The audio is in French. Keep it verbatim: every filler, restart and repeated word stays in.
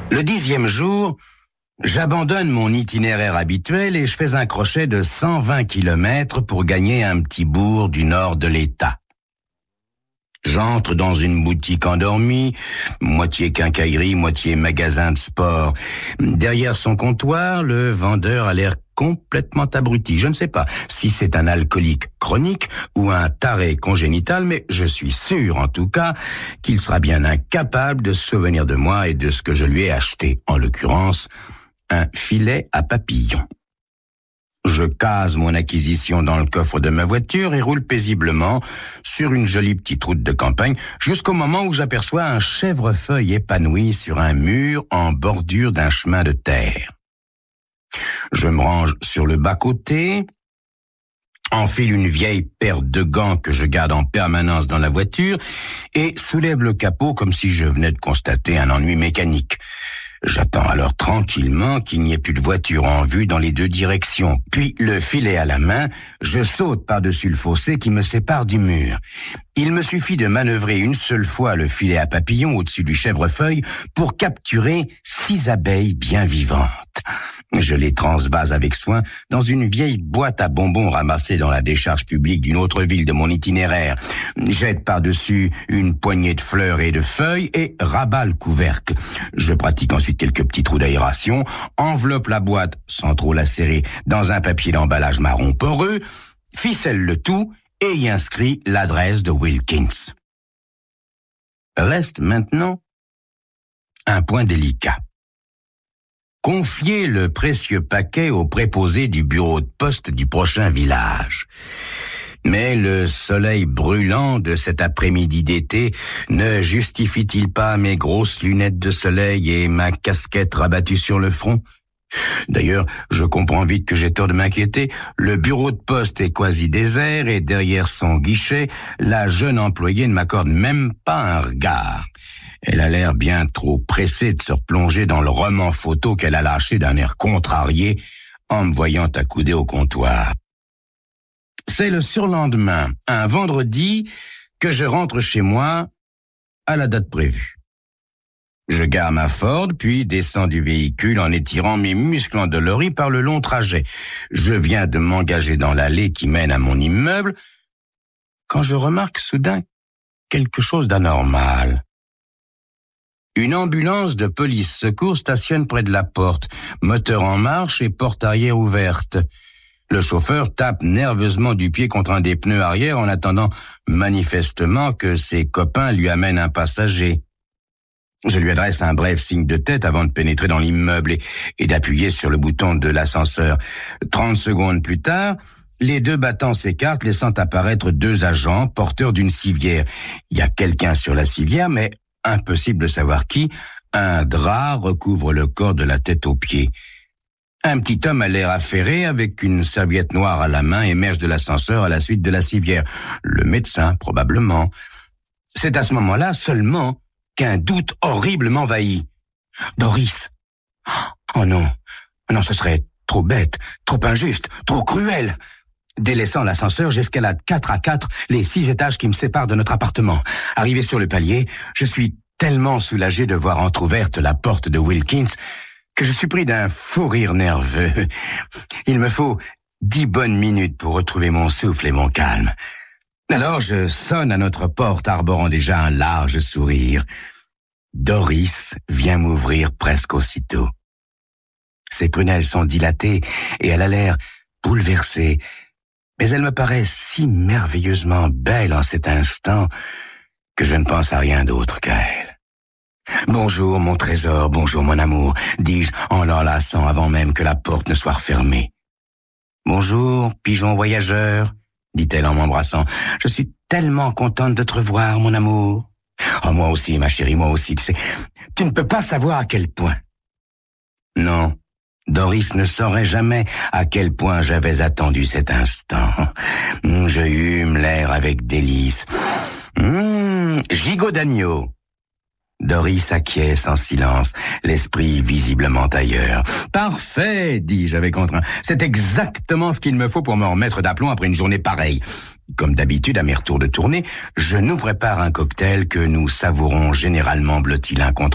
Le dixième jour, j'abandonne mon itinéraire habituel et je fais un crochet de cent vingt kilomètres pour gagner un petit bourg du nord de l'État. J'entre dans une boutique endormie, moitié quincaillerie, moitié magasin de sport. Derrière son comptoir, le vendeur a l'air complètement abruti. Je ne sais pas si c'est un alcoolique chronique ou un taré congénital, mais je suis sûr, en tout cas, qu'il sera bien incapable de se souvenir de moi et de ce que je lui ai acheté, en l'occurrence, un filet à papillons. Je case mon acquisition dans le coffre de ma voiture et roule paisiblement sur une jolie petite route de campagne jusqu'au moment où j'aperçois un chèvrefeuille épanoui sur un mur en bordure d'un chemin de terre. Je me range sur le bas-côté, enfile une vieille paire de gants que je garde en permanence dans la voiture et soulève le capot comme si je venais de constater un ennui mécanique. J'attends alors tranquillement qu'il n'y ait plus de voiture en vue dans les deux directions. Puis, le filet à la main, je saute par-dessus le fossé qui me sépare du mur. Il me suffit de manœuvrer une seule fois le filet à papillon au-dessus du chèvrefeuille pour capturer six abeilles bien vivantes. Je les transvase avec soin dans une vieille boîte à bonbons ramassée dans la décharge publique d'une autre ville de mon itinéraire. Jette par-dessus une poignée de fleurs et de feuilles et rabat le couvercle. Je pratique ensuite quelques petits trous d'aération, enveloppe la boîte sans trop la serrer dans un papier d'emballage marron poreux, ficelle le tout et y inscrit l'adresse de Wilkins. Reste maintenant un point délicat. Confier le précieux paquet au préposé du bureau de poste du prochain village. Mais le soleil brûlant de cet après-midi d'été ne justifie-t-il pas mes grosses lunettes de soleil et ma casquette rabattue sur le front ? D'ailleurs, je comprends vite que j'ai tort de m'inquiéter. Le bureau de poste est quasi désert et derrière son guichet, la jeune employée ne m'accorde même pas un regard. Elle a l'air bien trop pressée de se replonger dans le roman photo qu'elle a lâché d'un air contrarié en me voyant accoudé au comptoir. C'est le surlendemain, un vendredi, que je rentre chez moi à la date prévue. Je gare ma Ford, puis descends du véhicule en étirant mes muscles endoloris par le long trajet. Je viens de m'engager dans l'allée qui mène à mon immeuble, quand je remarque soudain quelque chose d'anormal. Une ambulance de police secours stationne près de la porte, moteur en marche et porte arrière ouverte. Le chauffeur tape nerveusement du pied contre un des pneus arrière en attendant manifestement que ses copains lui amènent un passager. Je lui adresse un bref signe de tête avant de pénétrer dans l'immeuble et, et d'appuyer sur le bouton de l'ascenseur. Trente secondes plus tard, les deux battants s'écartent, laissant apparaître deux agents porteurs d'une civière. Il y a quelqu'un sur la civière, mais impossible de savoir qui. Un drap recouvre le corps de la tête aux pieds. Un petit homme a l'air affairé, avec une serviette noire à la main, émerge de l'ascenseur à la suite de la civière. Le médecin, probablement. C'est à ce moment-là seulement qu'un doute horrible m'envahit. Doris. Oh non, non, ce serait trop bête, trop injuste, trop cruel. Délaissant l'ascenseur, j'escalade quatre à quatre les six étages qui me séparent de notre appartement. Arrivé sur le palier, je suis tellement soulagé de voir entr'ouverte la porte de Wilkins que je suis pris d'un fou rire nerveux. Il me faut dix bonnes minutes pour retrouver mon souffle et mon calme. Alors je sonne à notre porte, arborant déjà un large sourire. Doris vient m'ouvrir presque aussitôt. Ses prunelles sont dilatées et elle a l'air bouleversée. Mais elle me paraît si merveilleusement belle en cet instant que je ne pense à rien d'autre qu'à elle. « Bonjour, mon trésor, bonjour, mon amour », dis-je en l'enlaçant avant même que la porte ne soit refermée. « Bonjour, pigeon voyageur », dit-elle en m'embrassant. « Je suis tellement contente de te revoir, mon amour. »« Oh, moi aussi, ma chérie, moi aussi, tu sais, tu ne peux pas savoir à quel point. » Non. Doris ne saurait jamais à quel point j'avais attendu cet instant. Je hume l'air avec délice. Mmh, gigot d'agneau. Doris acquiesce en silence, l'esprit visiblement ailleurs. « Parfait, dis-je avec entrain. C'est exactement ce qu'il me faut pour me remettre d'aplomb après une journée pareille. » Comme d'habitude, à mes retours de tournée, je nous prépare un cocktail que nous savourons généralement blottis l'un contre